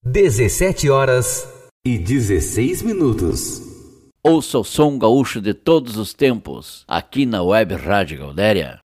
17h16. Ouça o som gaúcho de todos os tempos, aqui na Web Rádio Gaudéria.